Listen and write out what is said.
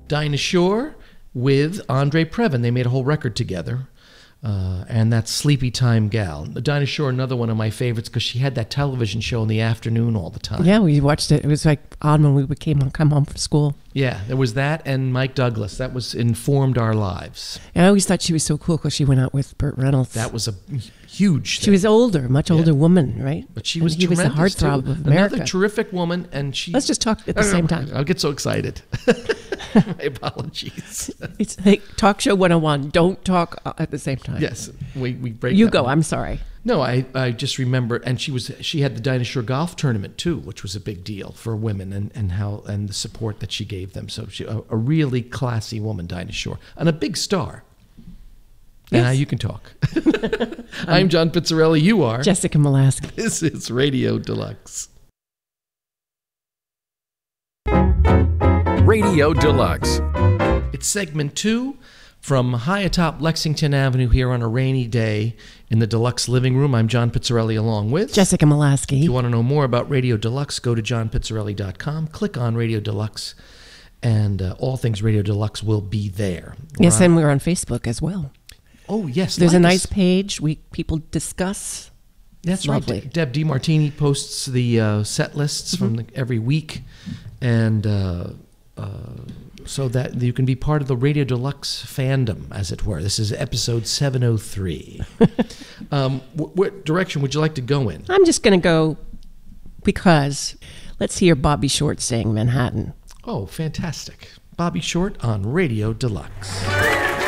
Dinah Shore with Andre Previn. They made a whole record together. And that's Sleepy Time Gal. Dinah Shore, another one of my favorites, because she had that television show in the afternoon all the time. Yeah, we watched it. It was like on when we come home from school. Yeah, there was that and Mike Douglas. That was informed our lives. And I always thought she was so cool because she went out with Burt Reynolds. That was a huge thing. She was older, much older woman, right? But she was he was the heartthrob of America. Another terrific woman, and she... Let's just talk at the same time. I'll get so excited. My apologies. It's like Talk Show 101. Don't talk at the same time. Yes, we break. You go. I'm sorry. No, I just remember, and she had the Dinah Shore golf tournament too, which was a big deal for women, and the support that she gave them. So a really classy woman, Dinah Shore, and a big star. Yes. Now you can talk. I'm John Pizzarelli. You are Jessica Molaski. This is Radio Deluxe. Radio Deluxe. It's segment 2 from high atop Lexington Avenue here on a rainy day in the Deluxe living room. I'm John Pizzarelli along with Jessica Molaski. If you want to know more about Radio Deluxe, go to johnpizzarelli.com, click on Radio Deluxe, and all things Radio Deluxe will be there. Yes, and we're on Facebook as well. Oh, yes. There's a nice page. People discuss. That's lovely. Right. Deb DiMartini posts the set lists from every week, and so that you can be part of the Radio Deluxe fandom, as it were. This is episode 703. What direction would you like to go in? I'm just going to go because let's hear Bobby Short saying Manhattan. Oh, fantastic. Bobby Short on Radio Deluxe.